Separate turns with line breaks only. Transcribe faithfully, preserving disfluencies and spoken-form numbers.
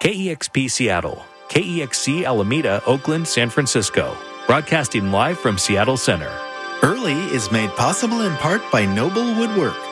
K E X P Seattle, K E X C Alameda, Oakland, San Francisco. Broadcasting live from Seattle Center.
Early is made possible in part by Noble Woodwork.